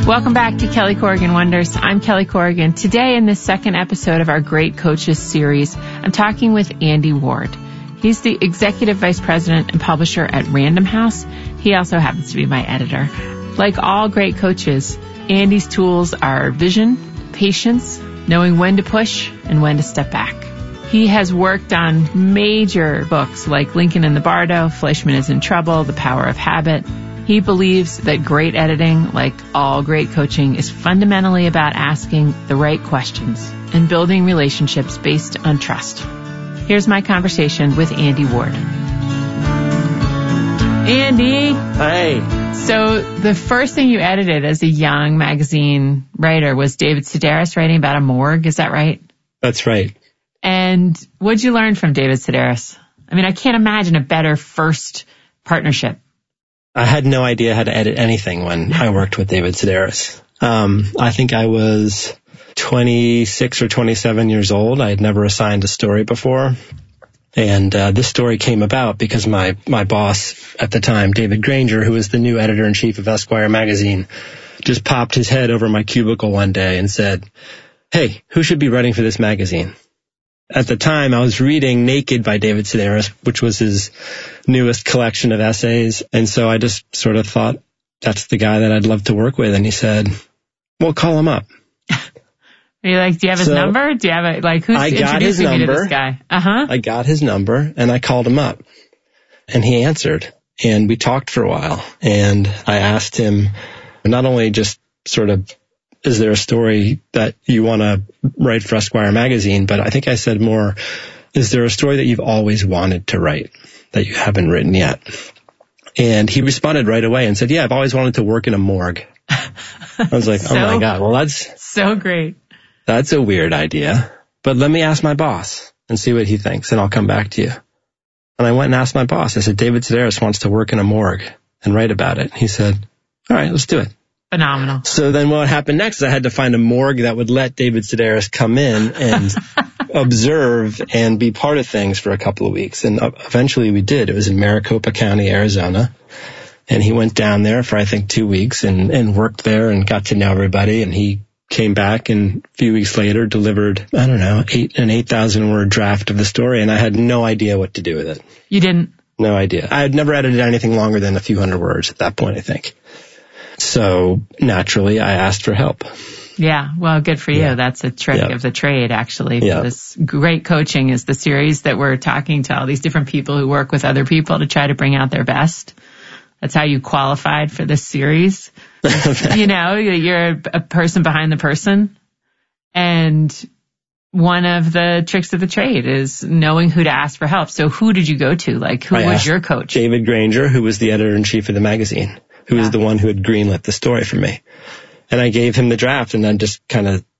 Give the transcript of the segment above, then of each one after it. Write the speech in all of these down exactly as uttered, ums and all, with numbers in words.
Welcome back to Kelly Corrigan Wonders. I'm Kelly Corrigan. Today in this second episode of our Great Coaches series, I'm talking with Andy Ward. He's the Executive Vice President and Publisher at Random House. He also happens to be my editor. Like all great coaches, Andy's tools are vision, patience, knowing when to push and when to step back. He has worked on major books like Lincoln in the Bardo, Fleischman is in Trouble, The Power of Habit. He believes that great editing, like all great coaching, is fundamentally about asking the right questions and building relationships based on trust. Here's my conversation with Andy Ward. Andy. Hi. So the first thing you edited as a young magazine writer was David Sedaris writing about a morgue. Is that right? That's right. And what'd you learn from David Sedaris? I mean, I can't imagine a better first partnership. I had no idea how to edit anything when I worked with David Sedaris. Um, I think I was twenty-six or twenty-seven years old. I had never assigned a story before. And uh, this story came about because my, my boss at the time, David Granger, who was the new editor-in-chief of Esquire magazine, just popped his head over my cubicle one day and said, "Hey, who should be writing for this magazine?" At the time, I was reading Naked by David Sedaris, which was his newest collection of essays. And so I just sort of thought, that's the guy that I'd love to work with. And he said, well, call him up. Are you like, do you have his so number? Do you have a, like, who's I got his introducing you number. to this guy? Uh-huh. I got his number and I called him up and he answered and we talked for a while. And I asked him not only just sort of, is there a story that you want to write for Esquire magazine? But I think I said more, is there a story that you've always wanted to write that you haven't written yet? And he responded right away and said, yeah, I've always wanted to work in a morgue. I was like, so, oh my God, well, that's so great. That's a weird idea, but let me ask my boss and see what he thinks and I'll come back to you. And I went and asked my boss. I said, David Sedaris wants to work in a morgue and write about it. He said, all right, let's do it. Phenomenal. So then what happened next is I had to find a morgue that would let David Sedaris come in and observe and be part of things for a couple of weeks. And eventually we did. It was in Maricopa County, Arizona. And he went down there for, I think, two weeks and, and worked there and got to know everybody. And he came back and a few weeks later delivered, I don't know, eight an eight thousand word draft of the story. And I had no idea what to do with it. You didn't? No idea. I had never edited anything longer than a few hundred words at that point, I think. So naturally, I asked for help. Yeah, well, good for you. Yeah. That's a trick yeah. of the trade, actually. Yeah. This Great Coaching is the series that we're talking to all these different people who work with other people to try to bring out their best. That's how you qualified for this series. You know, you're a person behind the person. And one of the tricks of the trade is knowing who to ask for help. So who did you go to? Like, who I was your coach? David Granger, who was the editor-in-chief of the magazine, who yeah. was the one who had greenlit the story for me. And I gave him the draft and then just kind of,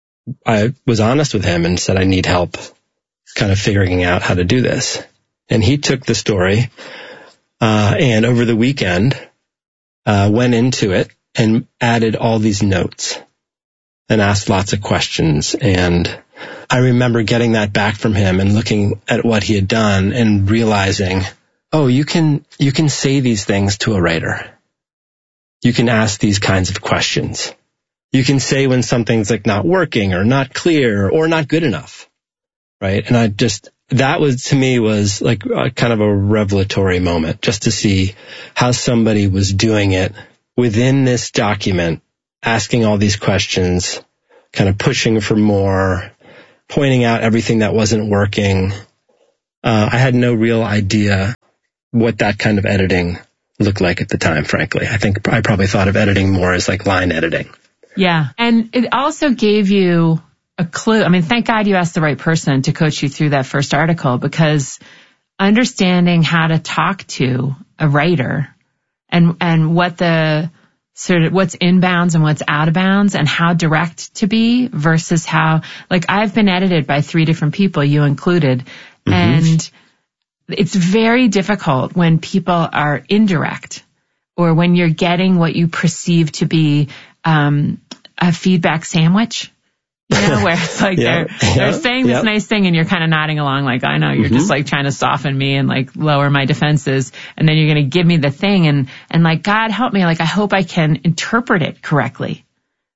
I was honest with him and said, I need help kind of figuring out how to do this. And he took the story, uh, and over the weekend, uh, went into it and added all these notes and asked lots of questions. And I remember getting that back from him and looking at what he had done and realizing, oh, you can, you can say these things to a writer. You can ask these kinds of questions. You can say when something's like not working or not clear or not good enough, right? And I just, that was, to me, was like a, kind of a revelatory moment just to see how somebody was doing it within this document, asking all these questions, kind of pushing for more, pointing out everything that wasn't working. Uh, I had no real idea what that kind of editing looked like at the time, frankly. I think I probably thought of editing more as like line editing. Yeah. And it also gave you a clue. I mean, thank God you asked the right person to coach you through that first article, because understanding how to talk to a writer and, and what the sort of what's inbounds and what's out of bounds and how direct to be versus how, like, I've been edited by three different people, you included. Mm-hmm. And it's very difficult when people are indirect or when you're getting what you perceive to be um, a feedback sandwich, you know, where it's like yeah, they're yeah, they're saying this yeah. nice thing and you're kind of nodding along like, I know, you're mm-hmm. just like trying to soften me and like lower my defenses. And then you're going to give me the thing and, and like, God help me. Like, I hope I can interpret it correctly.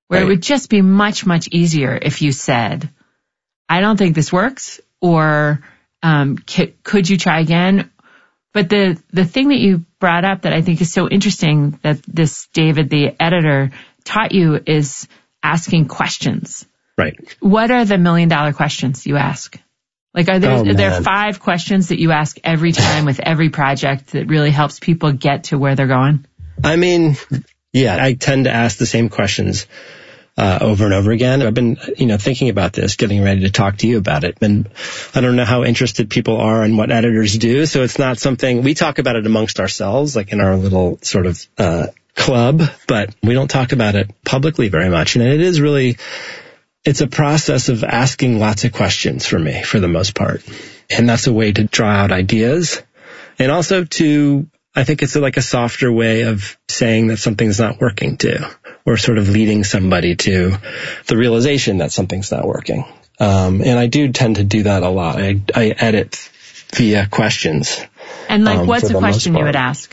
where right. it would just be much, much easier if you said, I don't think this works, or um, c- could you try again? But the, the thing that you brought up that I think is so interesting that this David, the editor, taught you is asking questions. Right. What are the million dollar questions you ask? Like, are there, oh, are there five questions that you ask every time with every project that really helps people get to where they're going? I mean, yeah, I tend to ask the same questions uh, over and over again. I've been, you know, thinking about this, getting ready to talk to you about it. And I don't know how interested people are in what editors do. So it's not something we talk about it amongst ourselves, like in our little sort of uh, club, but we don't talk about it publicly very much. And it is really, it's a process of asking lots of questions for me, for the most part. And that's a way to draw out ideas. And also to, I think it's like a softer way of saying that something's not working too, or sort of leading somebody to the realization that something's not working. Um, and I do tend to do that a lot. I, I edit via questions. And like, um, what's a question you would ask?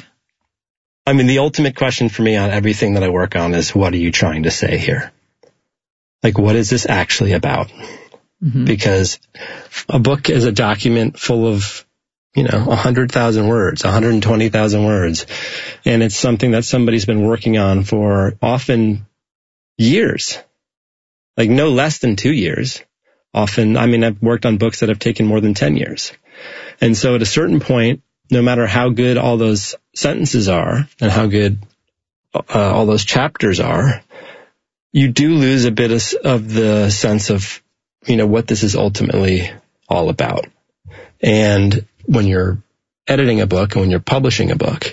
I mean, the ultimate question for me on everything that I work on is, what are you trying to say here? Like, what is this actually about? Mm-hmm. Because a book is a document full of, you know, one hundred thousand words, one hundred twenty thousand words. And it's something that somebody's been working on for often years, like no less than two years. Often, I mean, I've worked on books that have taken more than ten years. And so at a certain point, no matter how good all those sentences are and how good uh, all those chapters are, you do lose a bit of, of the sense of, you know, what this is ultimately all about. And when you're editing a book and when you're publishing a book,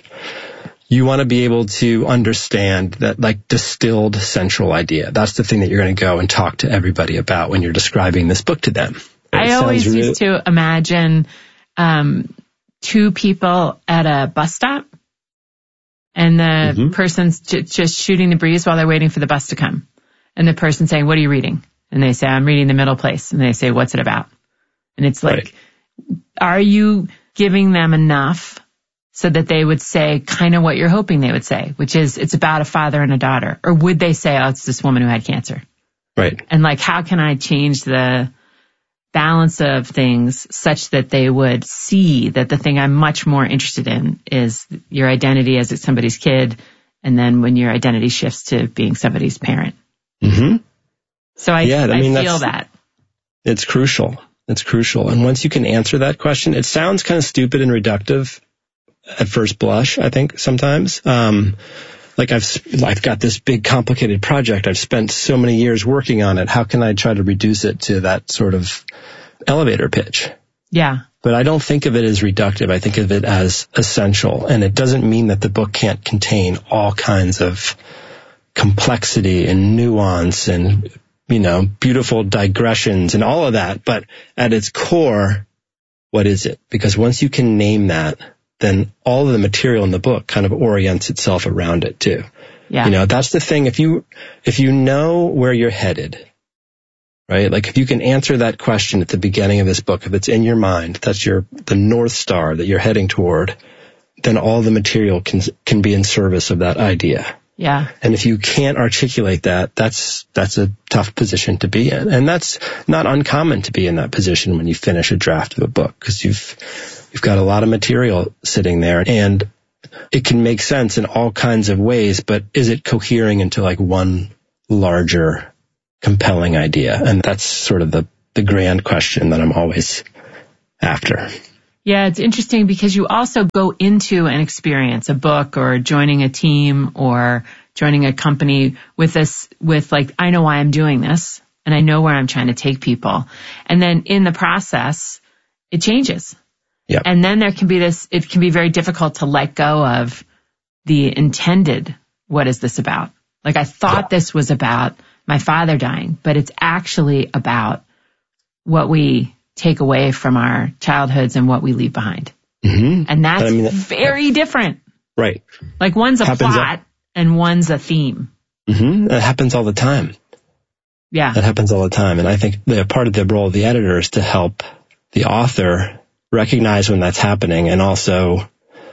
you want to be able to understand that, like, distilled central idea. That's the thing that you're going to go and talk to everybody about when you're describing this book to them. And I always really- used to imagine um, two people at a bus stop, and the mm-hmm. person's j- just shooting the breeze while they're waiting for the bus to come. And the person saying, what are you reading? And they say, I'm reading The Middle Place. And they say, what's it about? And it's like, right. Are you giving them enough so that they would say kind of what you're hoping they would say, which is it's about a father and a daughter? Or would they say, oh, it's this woman who had cancer? Right. And like, how can I change the balance of things such that they would see that the thing I'm much more interested in is your identity as somebody's kid, and then when your identity shifts to being somebody's parent. Mm-hmm. So I, yeah, I, mean, I feel that. It's crucial. It's crucial. And once you can answer that question, it sounds kind of stupid and reductive at first blush, I think, sometimes. Um, like I've, I've got this big complicated project. I've spent so many years working on it. How can I try to reduce it to that sort of elevator pitch? Yeah. But I don't think of it as reductive. I think of it as essential. And it doesn't mean that the book can't contain all kinds of complexity and nuance and, you know, beautiful digressions and all of that. But at its core, what is it? Because once you can name that, then all of the material in the book kind of orients itself around it too. Yeah. You know, that's the thing. If you, if you know where you're headed, right? Like if you can answer that question at the beginning of this book, if it's in your mind, that's your, the North Star that you're heading toward, then all the material can, can be in service of that idea. Yeah. And if you can't articulate that, that's, that's a tough position to be in. And that's not uncommon to be in that position when you finish a draft of a book, because you've, you've got a lot of material sitting there and it can make sense in all kinds of ways, but is it cohering into like one larger, compelling idea? And that's sort of the, the grand question that I'm always after. Yeah, it's interesting because you also go into an experience, a book or joining a team or joining a company with this, with like, I know why I'm doing this and I know where I'm trying to take people. And then in the process, it changes. Yeah. And then there can be this, it can be very difficult to let go of the intended, what is this about? Like I thought yeah. this was about my father dying, but it's actually about what we take away from our childhoods and what we leave behind. Mm-hmm. And that's I mean, very different. Right. Like one's a happens plot all, and one's a theme. Mm-hmm. That happens all the time. Yeah. That happens all the time. And I think the part of the role of the editor is to help the author recognize when that's happening, and also,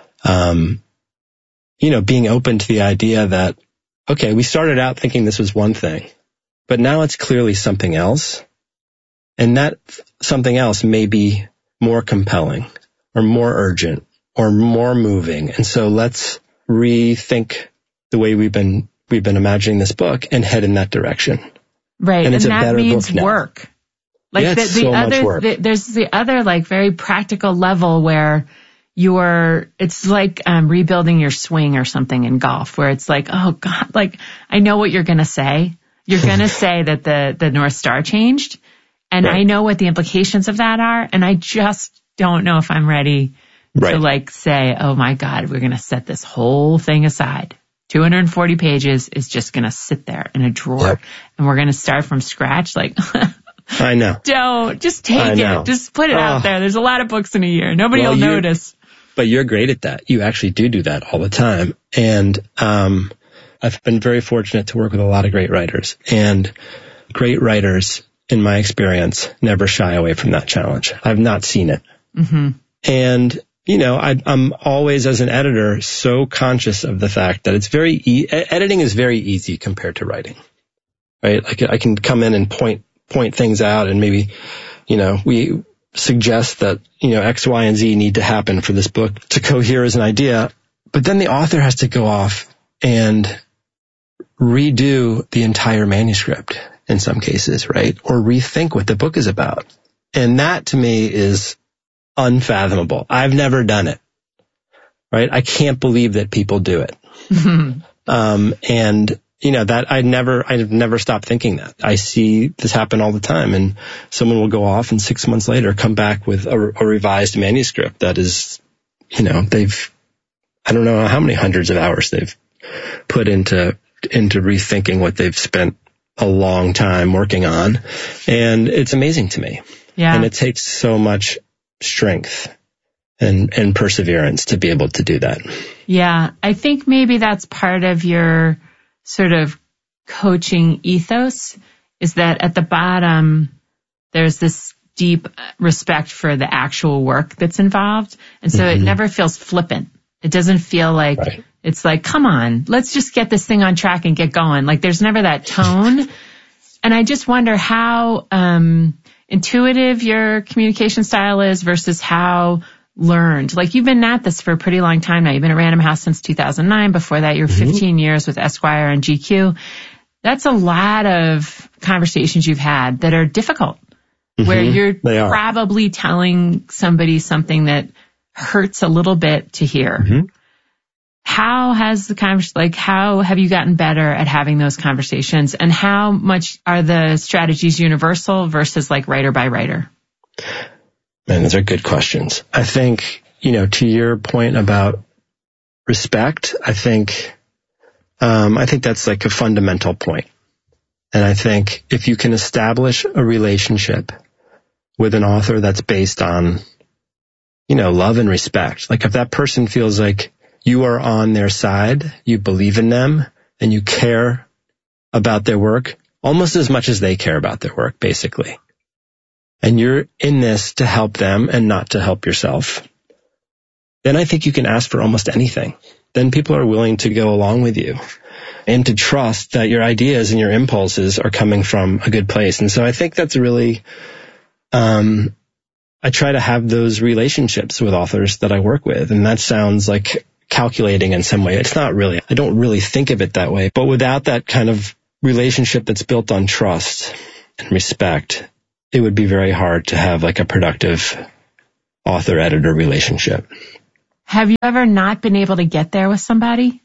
um, you know, being open to the idea that, okay, we started out thinking this was one thing, but now it's clearly something else. And that something else may be more compelling or more urgent or more moving. And so let's rethink the way we've been we've been imagining this book and head in that direction. Right. And, it's and a that better means book now. work. Like yeah, the, it's the so other, much work. the, there's the other like very practical level where you're, it's like um, rebuilding your swing or something in golf where it's like, oh God, like I know what you're going to say. You're going to say that the, the North Star changed and right. I know what the implications of that are. And I just don't know if I'm ready right. to like say, oh my God, we're going to set this whole thing aside. two hundred forty pages is just going to sit there in a drawer yep. and we're going to start from scratch. Like, I know. Don't. Just take it. Just put it oh. out there. There's a lot of books in a year. Nobody well, will notice. But you're great at that. You actually do do that all the time. And um, I've been very fortunate to work with a lot of great writers. And great writers, in my experience, never shy away from that challenge. I've not seen it. Mm-hmm. And, you know, I, I'm always, as an editor, so conscious of the fact that it's very, e- editing is very easy compared to writing. Right? Like I can come in and point point things out and maybe, you know, we suggest that, you know, X, Y, and Z need to happen for this book to cohere as an idea. But then the author has to go off and redo the entire manuscript in some cases, right? Or rethink what the book is about. And that to me is unfathomable. I've never done it, right? I can't believe that people do it. um, and You know, that I never, I've never stopped thinking that. I see this happen all the time and someone will go off and six months later come back with a, a revised manuscript that is, you know, they've, I don't know how many hundreds of hours they've put into, into rethinking what they've spent a long time working on. And it's amazing to me. Yeah. And it takes so much strength and, and perseverance to be able to do that. Yeah. I think maybe that's part of your sort of coaching ethos is that at the bottom, there's this deep respect for the actual work that's involved. And so mm-hmm. it never feels flippant. It doesn't feel like right. it's like, come on, let's just get this thing on track and get going. Like there's never that tone. And I just wonder how um, intuitive your communication style is versus how learned. Like you've been at this for a pretty long time now. You've been at Random House since two thousand nine. Before that, you're mm-hmm. fifteen years with Esquire and G Q. That's a lot of conversations you've had that are difficult, mm-hmm. where you're probably telling somebody something that hurts a little bit to hear. Mm-hmm. How has the conversation, like how have you gotten better at having those conversations, and how much are the strategies universal versus like writer by writer? Man, those are good questions. I think, you know, to your point about respect, I think, um, I think that's like a fundamental point. And I think if you can establish a relationship with an author that's based on, you know, love and respect, like if that person feels like you are on their side, you believe in them, and you care about their work almost as much as they care about their work, basically. And you're in this to help them and not to help yourself, then I think you can ask for almost anything. Then people are willing to go along with you and to trust that your ideas and your impulses are coming from a good place. And so I think that's really, um, I try to have those relationships with authors that I work with. And that sounds like calculating in some way. It's not really. I don't really think of it that way. But without that kind of relationship that's built on trust and respect, it would be very hard to have like a productive author-editor relationship. Have you ever not been able to get there with somebody?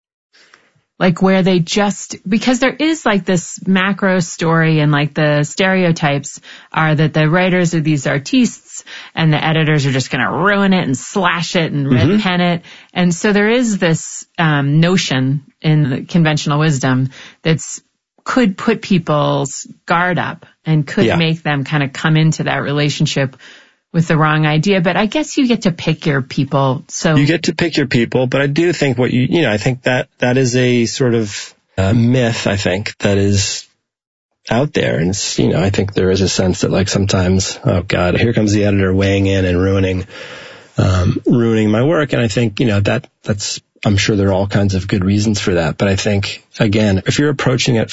Like where they just, because there is like this macro story and like the stereotypes are that the writers are these artistes and the editors are just going to ruin it and slash it and red mm-hmm. pen it. And so there is this um, notion in the conventional wisdom that's could put people's guard up and could yeah. make them kind of come into that relationship with the wrong idea. But I guess you get to pick your people. So you get to pick your people. But I do think what you, you know, I think that that is a sort of uh, myth, I think, that is out there. And, it's, you know, I think there is a sense that like sometimes, oh God, here comes the editor weighing in and ruining, um, ruining my work. And I think, you know, that that's, I'm sure there are all kinds of good reasons for that. But I think, again, if you're approaching it from,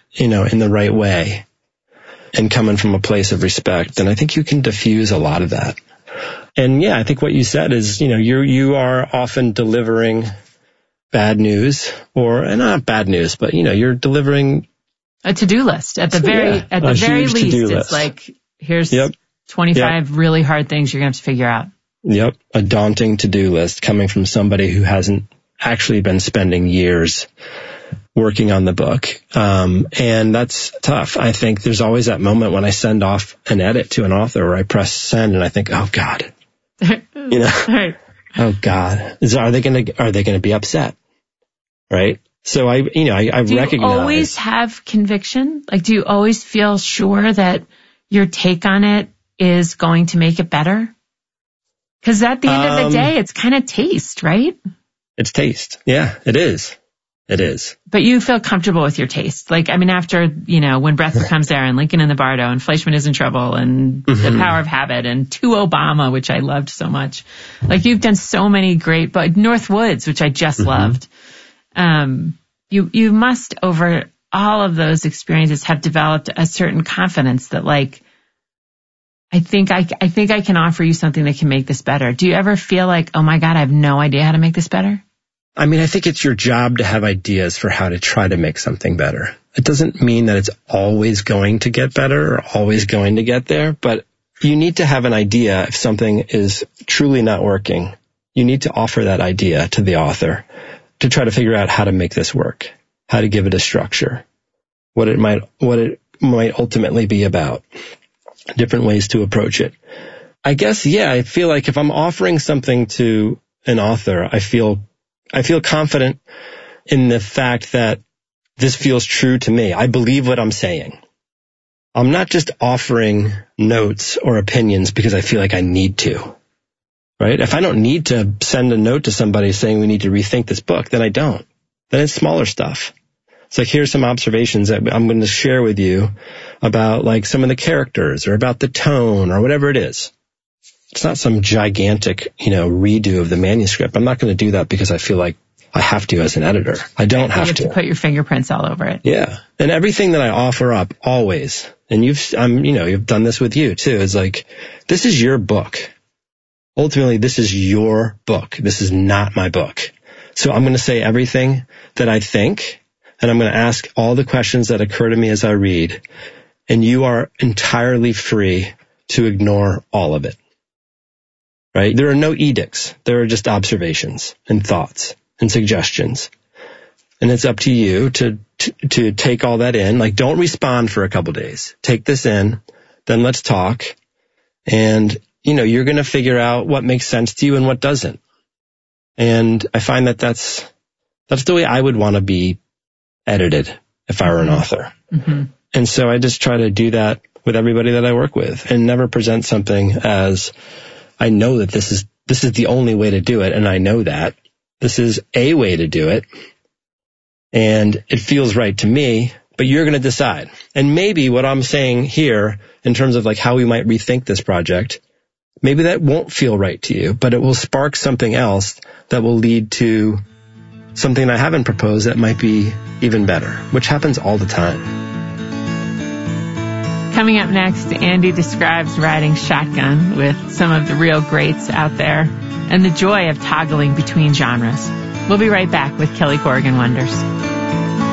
you know, in the right way and coming from a place of respect, then I think you can diffuse a lot of that. And yeah, I think what you said is, you know, you you are often delivering bad news, or not bad news, but you know, you're delivering a to-do list at the very yeah, at the very least. It's list. like, here's yep. twenty-five yep. really hard things you're gonna have to figure out. Yep, a daunting to-do list coming from somebody who hasn't actually been spending years working on the book. Um, and that's tough. I think there's always that moment when I send off an edit to an author or I press send and I think, oh God, you know, right. oh God, is, are they going to, are they going to be upset? Right. So I, you know, I, I do recognize. Do you always have conviction? Like, do you always feel sure that your take on it is going to make it better? Because at the end um, of the day, it's kind of taste, right? It's taste. Yeah, it is. It is. But you feel comfortable with your taste. Like, I mean, after, you know, When Breath Becomes Air and Lincoln in the Bardo and Fleischman is in Trouble and mm-hmm. The Power of Habit and To Obama, which I loved so much. Like, you've done so many great, but North Woods, which I just mm-hmm. loved. Um, you, you must, over all of those experiences, have developed a certain confidence that, like, I think I, I think I can offer you something that can make this better. Do you ever feel like, oh my God, I have no idea how to make this better? I mean, I think it's your job to have ideas for how to try to make something better. It doesn't mean that it's always going to get better or always going to get there, but you need to have an idea if something is truly not working. You need to offer that idea to the author to try to figure out how to make this work, how to give it a structure, what it might, what it might ultimately be about, different ways to approach it. I guess, yeah, I feel like if I'm offering something to an author, I feel I feel confident in the fact that this feels true to me. I believe what I'm saying. I'm not just offering notes or opinions because I feel like I need to, right? If I don't need to send a note to somebody saying we need to rethink this book, then I don't. Then it's smaller stuff. It's like, here's some observations that I'm going to share with you about like some of the characters or about the tone or whatever it is. It's not some gigantic, you know, redo of the manuscript. I'm not going to do that because I feel like I have to as an editor. I don't have, you have to. to put your fingerprints all over it. Yeah. And everything that I offer up always, and you've, I'm, you know, you've done this with you too, is like, this is your book. Ultimately, this is your book. This is not my book. So I'm going to say everything that I think, and I'm going to ask all the questions that occur to me as I read, and you are entirely free to ignore all of it. Right? There are no edicts. There are just observations and thoughts and suggestions. And it's up to you to, to, to take all that in. Like, don't respond for a couple days. Take this in, then let's talk. And, you know, you're going to figure out what makes sense to you and what doesn't. And I find that that's, that's the way I would want to be edited if I were an author. Mm-hmm. And so I just try to do that with everybody that I work with and never present something as, I know that this is, this is the only way to do it. And I know that this is a way to do it. And it feels right to me, but you're going to decide. And maybe what I'm saying here in terms of like how we might rethink this project, maybe that won't feel right to you, but it will spark something else that will lead to something I haven't proposed that might be even better, which happens all the time. Coming up next, Andy describes riding shotgun with some of the real greats out there and the joy of toggling between genres. We'll be right back with Kelly Corrigan Wonders.